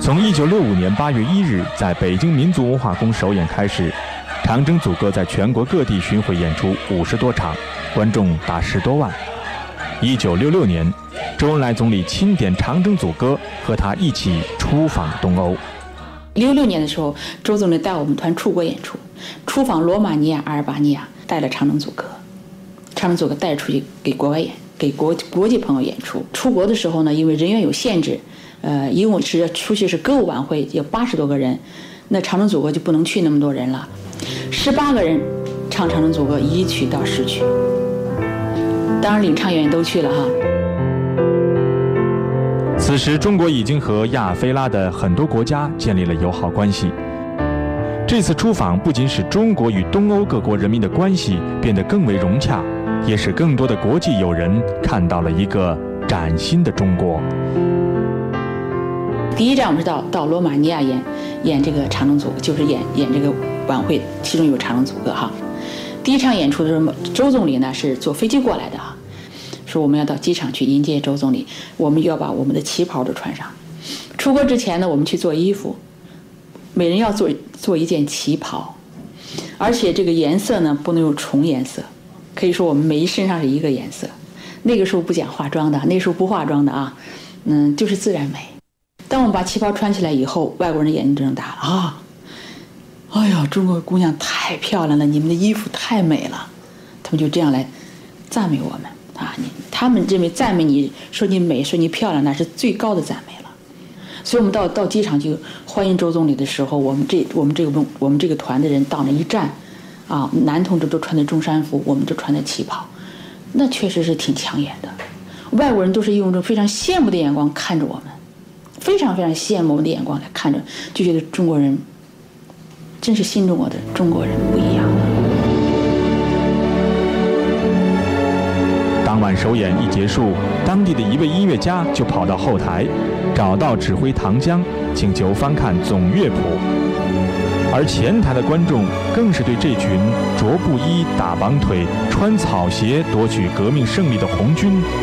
从1965年8月1日在北京民族文化宫首演开始，长征组歌在全国各地巡回演出50多场，观众达10多万。1966年，周恩来总理钦点长征组歌，和他一起出访东欧。 66年的时候，周总理带我们团出国演出，出访罗马尼亚、阿尔巴尼亚，带了长征组歌。长征组歌带出去给国外演，给国际朋友演出。出国的时候呢，因为人员有限制，因为我是出去是歌舞晚会，有80多个人，那长征组歌就不能去那么多人了。18个人唱长征组歌，1曲到10曲。当然领唱演员都去了哈。 此时，中国已经和亚非拉的很多国家建立了友好关系。这次出访不仅使中国与东欧各国人民的关系变得更为融洽，也使更多的国际友人看到了一个崭新的中国。 第一站我们是到罗马尼亚演这个长征组，就是演这个晚会，其中有长征组歌哈。第一场演出的时候，周总理呢是坐飞机过来的哈，说我们要到机场去迎接周总理，我们要把我们的旗袍都穿上。出国之前呢，我们去做衣服，每人要做一件旗袍，而且这个颜色呢不能有重颜色，可以说我们每一身上是一个颜色。那个时候不讲化妆的，那个时候不化妆的啊，就是自然美。当我们把旗袍穿起来以后，外国人眼睛睁大了啊！哎呀，中国姑娘太漂亮了，你们的衣服太美了，他们就这样来赞美我们啊！他们认为赞美你，说你美，说你漂亮，那是最高的赞美了。所以我们到机场去欢迎周总理的时候，我们这个团的人到那一站，啊，男同志都穿的中山服，我们就穿的旗袍，那确实是挺抢眼的。外国人都是用着非常羡慕的眼光看着我们，非常非常羡慕我们的眼光来看着，就觉得中国人真是新中国的中国人不一样了。 当晚首演一结束，当地的一位音乐家就跑到后台，找到指挥唐江，请求翻看总乐谱。而前台的观众更是对这群着布衣、打绑腿、穿草鞋夺取革命胜利的红军